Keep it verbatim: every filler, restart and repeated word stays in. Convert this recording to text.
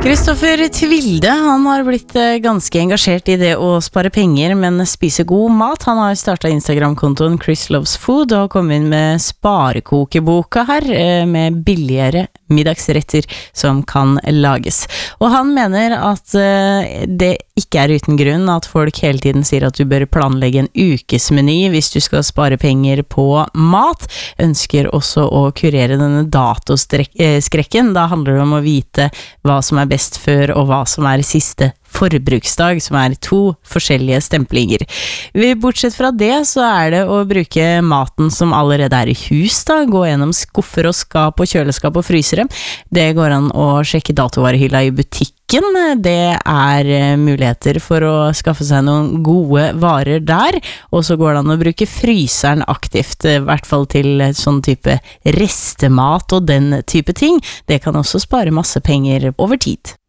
Kristoffer Tvilde, han har blitt ganske engasjert i det å spare penger, men spise god mat. Han har startet Instagram-kontoen Chris Loves Food og kommet inn med sparekokeboka her, med billigere middagsretter som kan lages. Og han mener at det ikke er uten grunn at folk hele tiden sier at du bør planlegge en ukesmeny hvis du skal spare penger på mat. Ønsker også å kurere denne datoskrekken. Da handler det om å vite hva som er best før og hva som er siste forbruksdag, som er to forskjellige stemplinger. Bortsett fra det så er det å bruke maten som allerede er i hus da, gå gjennom skuffer og skap og kjøleskap og frysere. Det går an å sjekke datovarehylla i butikken. Det er muligheter for å skaffe seg noen gode varer der, og så går det an å bruke fryseren aktivt, i hvert fall til sånn type restemat og den type ting. Det kan også spare masse penger over tid.